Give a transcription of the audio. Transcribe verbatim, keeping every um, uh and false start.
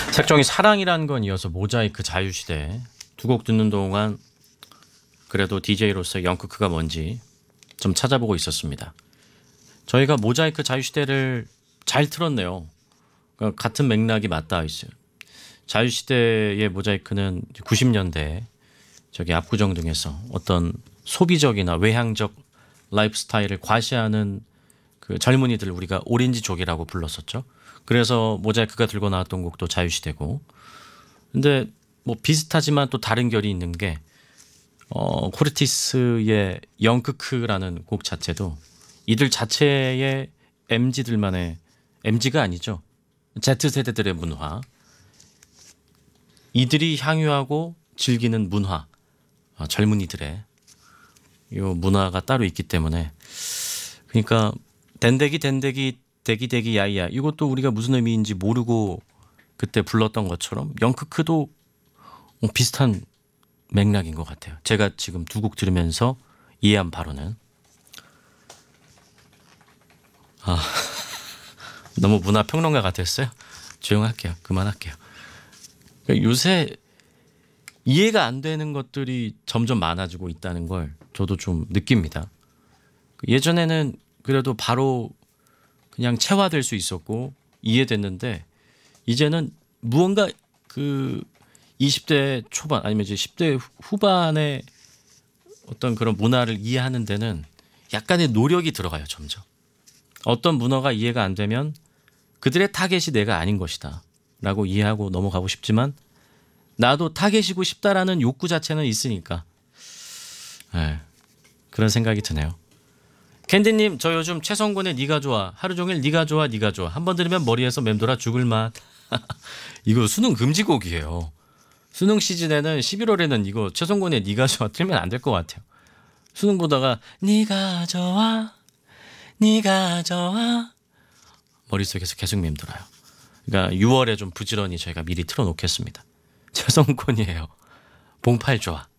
색종이 사랑이란 건 이어서 모자이크 자유시대 두 곡 듣는 동안 그래도 디제이로서 영크크가 뭔지 좀 찾아보고 있었습니다. 저희가 모자이크 자유시대를 잘 틀었네요. 그러니까 같은 맥락이 맞닿아 있어요. 자유시대의 모자이크는 구십 년대 저기 압구정 등에서 어떤 소비적이나 외향적 라이프 스타일을 과시하는 그 젊은이들 우리가 오렌지족이라고 불렀었죠. 그래서 모자이크가 들고 나왔던 곡도 자유시대고. 근데 뭐 비슷하지만 또 다른 결이 있는 게 어, 코르티스의 영크크라는 곡 자체도 이들 자체의 엠지들만의 엠지가 아니죠. Z세대들의 문화. 이들이 향유하고 즐기는 문화. 어, 젊은이들의 이 문화가 따로 있기 때문에 그러니까 댄데기 댄데기 대기대기 야이야 이것도 우리가 무슨 의미인지 모르고 그때 불렀던 것처럼 영크크도 비슷한 맥락인 것 같아요. 제가 지금 두 곡 들으면서 이해한 바로는 아 너무 문화평론가 같았어요. 조용할게요. 그만할게요. 그러니까 요새 이해가 안 되는 것들이 점점 많아지고 있다는 걸 저도 좀 느낍니다. 예전에는 그래도 바로 그냥 체화될 수 있었고 이해됐는데 이제는 무언가 그 이십 대 초반 아니면 이제 십 대 후반의 어떤 그런 문화를 이해하는 데는 약간의 노력이 들어가요. 점점. 어떤 문화가 이해가 안 되면 그들의 타겟이 내가 아닌 것이다 라고 이해하고 넘어가고 싶지만 나도 타겟이고 싶다라는 욕구 자체는 있으니까 네, 그런 생각이 드네요. 캔디님 저 요즘 최성곤의 네가 좋아 하루 종일 네가 좋아 네가 좋아 한 번 들으면 머리에서 맴돌아 죽을 맛. 이거 수능 금지곡이에요. 수능 시즌에는 십일월에는 이거 최성곤의 네가 좋아 틀면 안 될 것 같아요. 수능 보다가 네가 좋아 네가 좋아 머릿속에서 계속 맴돌아요. 그러니까 유월에 좀 부지런히 저희가 미리 틀어놓겠습니다. 최성곤이에요. 봉팔 좋아.